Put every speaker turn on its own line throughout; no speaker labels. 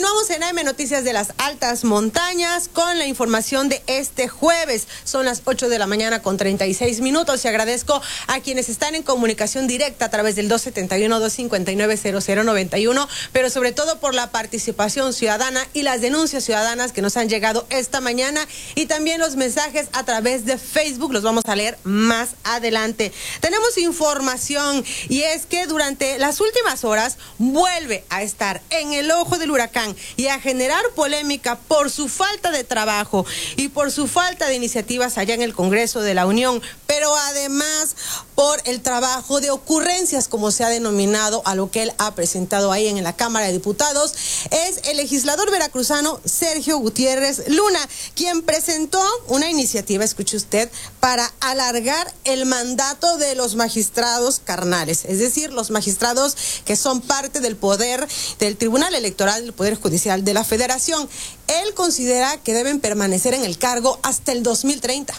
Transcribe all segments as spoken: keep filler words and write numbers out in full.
Continuamos en A M Noticias de las Altas Montañas con la información de este jueves. Son las ocho de la mañana con treinta y seis minutos y agradezco a quienes están en comunicación directa a través del dos siete uno, dos cinco nueve, cero cero nueve uno, pero sobre todo por la participación ciudadana y las denuncias ciudadanas que nos han llegado esta mañana y también los mensajes a través de Facebook. Los vamos a leer más adelante. Tenemos información y es que durante las últimas horas vuelve a estar en el ojo del huracán y a generar polémica por su falta de trabajo y por su falta de iniciativas allá en el Congreso de la Unión, pero además por el trabajo de ocurrencias, como se ha denominado a lo que él ha presentado ahí en la Cámara de Diputados, es el legislador veracruzano Sergio Gutiérrez Luna, quien presentó una iniciativa, escuche usted, para alargar el mandato de los magistrados carnales, es decir, los magistrados que son parte del poder del Tribunal Electoral del Poder Judicial de la Federación. Él considera que deben permanecer en el cargo hasta el dos mil treinta.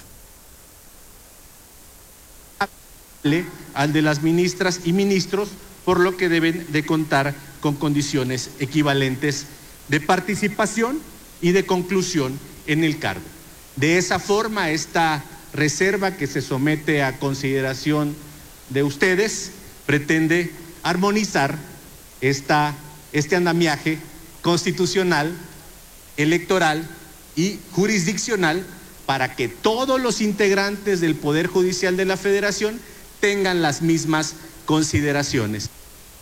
Al de las ministras y ministros, por lo que deben de contar con condiciones equivalentes de participación y de conclusión en el cargo. De esa forma, esta reserva que se somete a consideración de ustedes pretende armonizar esta, este andamiaje constitucional, electoral y jurisdiccional para que todos los integrantes del Poder Judicial de la Federación tengan las mismas consideraciones.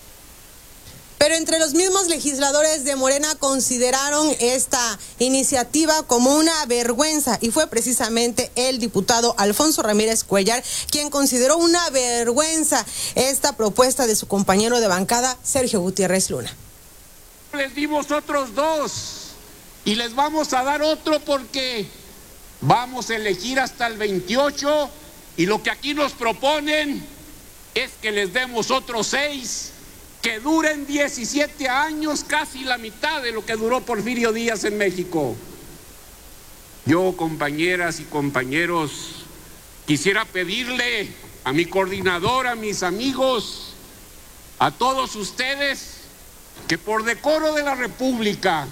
Pero entre los mismos legisladores de Morena consideraron esta iniciativa como una vergüenza y fue precisamente el diputado Alfonso Ramírez Cuellar quien consideró una vergüenza esta propuesta de su compañero de bancada Sergio Gutiérrez Luna.
Les dimos otros dos y les vamos a dar otro porque vamos a elegir hasta el veintiocho y lo que aquí nos proponen es que les demos otros seis que duren diecisiete años, casi la mitad de lo que duró Porfirio Díaz en México. Yo, compañeras y compañeros, quisiera pedirle a mi coordinador, a mis amigos, a todos ustedes, que por decoro de la República,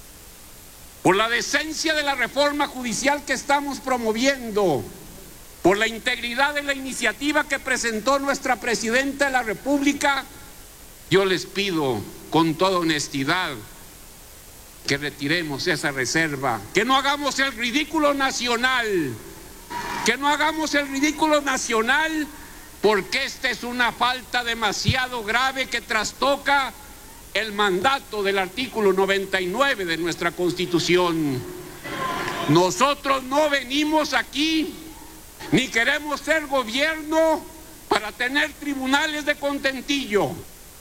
por la decencia de la reforma judicial que estamos promoviendo, por la integridad de la iniciativa que presentó nuestra Presidenta de la República, yo les pido con toda honestidad que retiremos esa reserva, que no hagamos el ridículo nacional, que no hagamos el ridículo nacional, porque esta es una falta demasiado grave que trastoca el mandato del artículo noventa y nueve de nuestra Constitución. Nosotros no venimos aquí, ni queremos ser gobierno para tener tribunales de contentillo.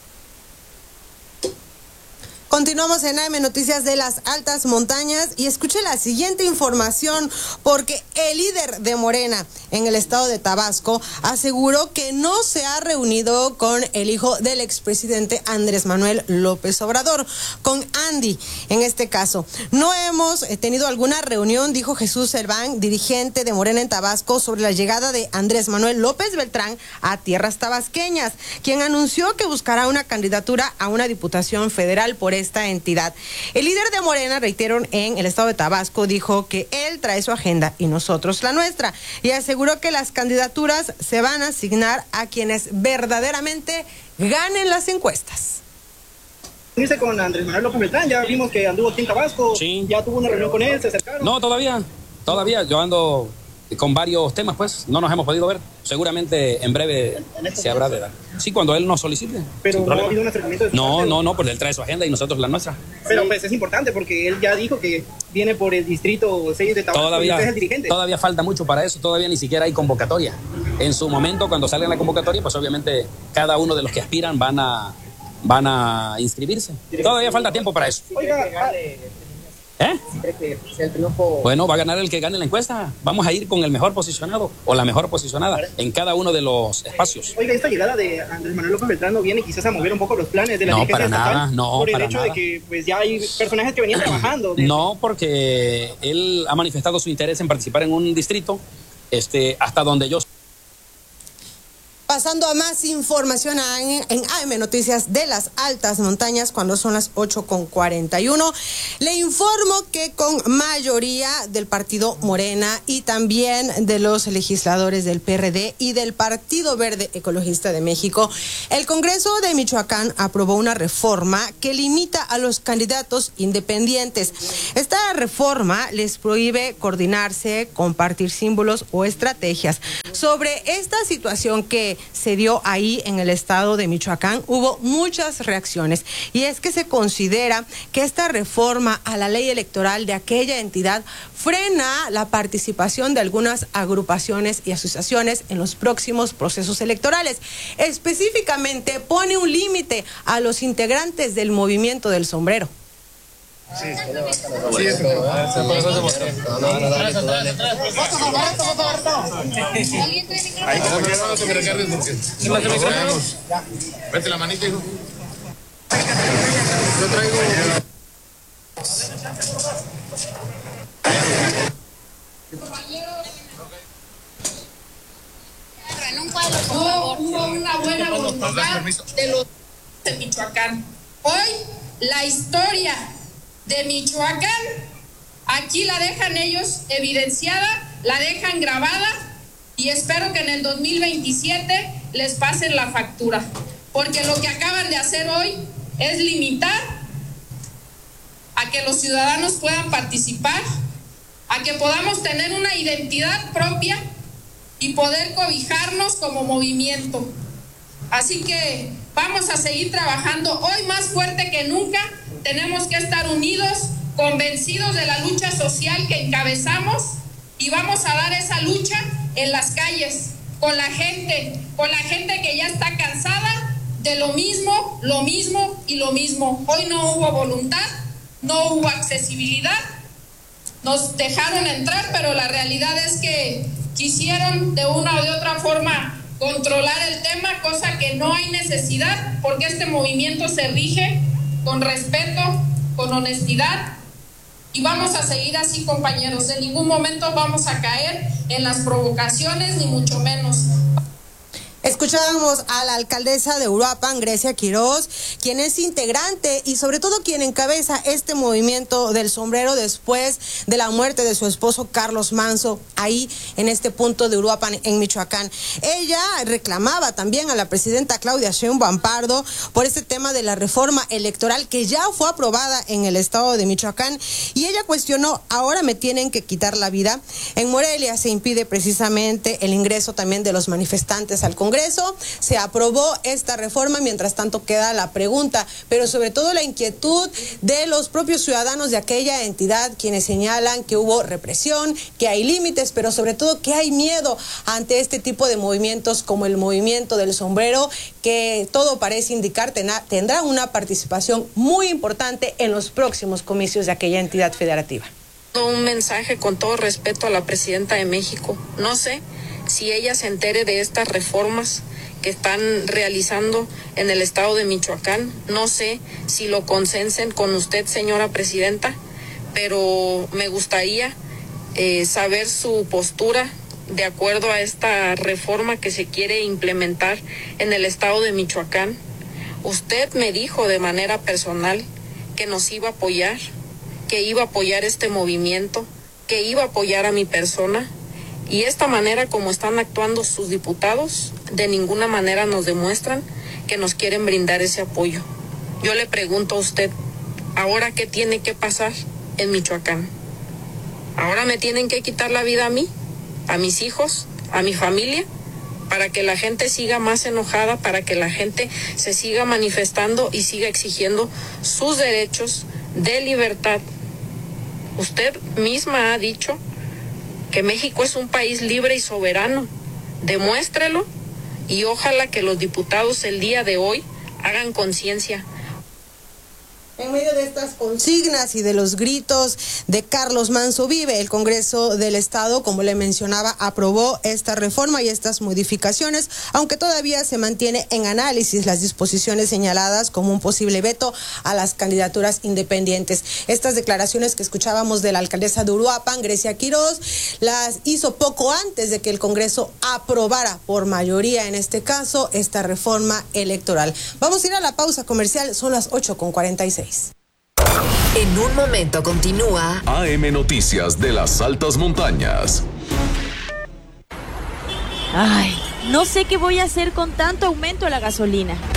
Continuamos en A M Noticias de las Altas Montañas y escuche la siguiente información porque el líder de Morena en el estado de Tabasco aseguró que no se ha reunido con el hijo del expresidente Andrés Manuel López Obrador, con Andy en este caso. No hemos tenido alguna reunión, dijo Jesús Serván, dirigente de Morena en Tabasco, sobre la llegada de Andrés Manuel López Beltrán a tierras tabasqueñas, quien anunció que buscará una candidatura a una diputación federal por esta entidad. El líder de Morena, reitero, en el estado de Tabasco, dijo que él trae su agenda y nosotros la nuestra, y aseguró que las candidaturas se van a asignar a quienes verdaderamente ganen las encuestas.
Irse con Andrés Manuel López Beltrán, ya vimos que anduvo aquí en Tabasco, sí. Ya tuvo una reunión con él, se acercaron.
No, todavía, todavía, yo ando con varios temas, pues, no nos hemos podido ver. Seguramente en breve ¿En se habrá de dar. Sí, cuando él nos solicite.
Pero no ha habido un acercamiento de su
No,
parte,
no, no, pues él trae su agenda y nosotros la nuestra.
Pero pues es importante porque él ya dijo que viene por el distrito seis de Tabasco
todavía,
y usted es el dirigente.
Todavía falta mucho para eso, todavía ni siquiera hay convocatoria. En su momento, cuando salga la convocatoria, pues obviamente cada uno de los que aspiran van a, van a inscribirse. Todavía falta tiempo para eso.
Oiga,
¿Eh? Bueno, va a ganar el que gane la encuesta. Vamos a ir con el mejor posicionado o la mejor posicionada en cada uno de los espacios.
Oiga, esta llegada de Andrés Manuel López Beltrán no viene quizás a mover un poco los planes de la
no,
dirigencia
para
estatal
nada, no,
por el
para
hecho
nada.
de que pues ya hay personajes que venían trabajando. De...
No, porque él ha manifestado su interés en participar en un distrito, este, hasta donde yo
Pasando a más información en A M Noticias de las altas montañas, cuando son las ocho con cuarenta y uno, le informo que con mayoría del partido Morena y también de los legisladores del P R D y del Partido Verde Ecologista de México, el Congreso de Michoacán aprobó una reforma que limita a los candidatos independientes. Esta reforma les prohíbe coordinarse, compartir símbolos o estrategias. Sobre esta situación que se dio ahí en el estado de Michoacán, hubo muchas reacciones, y es que se considera que esta reforma a la ley electoral de aquella entidad frena la participación de algunas agrupaciones y asociaciones en los próximos procesos electorales. Específicamente pone un límite a los integrantes del movimiento del sombrero. Sí, sí,
ahí, compañero, no te me recargues porque vete la manita, hijo. Yo traigo
en un cuadro, por favor. Hubo una buena voluntad de los de Michoacán. Hoy la historia de Michoacán, aquí la dejan ellos evidenciada, la dejan grabada, y espero que en el dos mil veintisiete les pasen la factura, porque lo que acaban de hacer hoy es limitar a que los ciudadanos puedan participar, a que podamos tener una identidad propia y poder cobijarnos como movimiento. Así que vamos a seguir trabajando hoy más fuerte que nunca. Tenemos que estar unidos, convencidos de la lucha social que encabezamos, y vamos a dar esa lucha en las calles, con la gente, con la gente que ya está cansada de lo mismo, lo mismo y lo mismo. Hoy no hubo voluntad, no hubo accesibilidad, nos dejaron entrar, pero la realidad es que quisieron de una o de otra forma controlar el tema, cosa que no hay necesidad, porque este movimiento se rige con respeto, con honestidad, y vamos a seguir así, compañeros. En ningún momento vamos a caer en las provocaciones, ni mucho menos.
Escuchábamos a la alcaldesa de Uruapan, Grecia Quiroz, quien es integrante y sobre todo quien encabeza este movimiento del sombrero después de la muerte de su esposo Carlos Manso, ahí en este punto de Uruapan, en Michoacán. Ella reclamaba también a la presidenta Claudia Sheinbaum Pardo por este tema de la reforma electoral que ya fue aprobada en el estado de Michoacán, y ella cuestionó: ahora me tienen que quitar la vida. En Morelia se impide precisamente el ingreso también de los manifestantes al Congreso. Se aprobó esta reforma, mientras tanto queda la pregunta, pero sobre todo la inquietud de los propios ciudadanos de aquella entidad, quienes señalan que hubo represión, que hay límites, pero sobre todo que hay miedo ante este tipo de movimientos como el movimiento del sombrero, que todo parece indicar tendrá una participación muy importante en los próximos comicios de aquella entidad federativa.
Un mensaje con todo respeto a la presidenta de México. No sé si ella se entere de estas reformas que están realizando en el estado de Michoacán. No sé si lo consensen con usted, señora presidenta, pero me gustaría eh, saber su postura de acuerdo a esta reforma que se quiere implementar en el estado de Michoacán. Usted me dijo de manera personal que nos iba a apoyar, que iba a apoyar este movimiento, que iba a apoyar a mi persona. Y esta manera como están actuando sus diputados, de ninguna manera nos demuestran que nos quieren brindar ese apoyo. Yo le pregunto a usted, ¿ahora qué tiene que pasar en Michoacán? ¿Ahora me tienen que quitar la vida a mí, a mis hijos, a mi familia, para que la gente siga más enojada, para que la gente se siga manifestando y siga exigiendo sus derechos de libertad? Usted misma ha dicho que México es un país libre y soberano. Demuéstrelo, y ojalá que los diputados el día de hoy hagan conciencia.
En medio de estas consignas y de los gritos de Carlos Manso Vive, el Congreso del Estado, como le mencionaba, aprobó esta reforma y estas modificaciones, aunque todavía se mantiene en análisis las disposiciones señaladas como un posible veto a las candidaturas independientes. Estas declaraciones que escuchábamos de la alcaldesa de Uruapan, Grecia Quiroz, las hizo poco antes de que el Congreso aprobara por mayoría, en este caso, esta reforma electoral. Vamos a ir a la pausa comercial, son las ocho con cuarenta y seis.
En un momento continúa
A M Noticias de las Altas Montañas.
Ay, no sé qué voy a hacer con tanto aumento a la gasolina.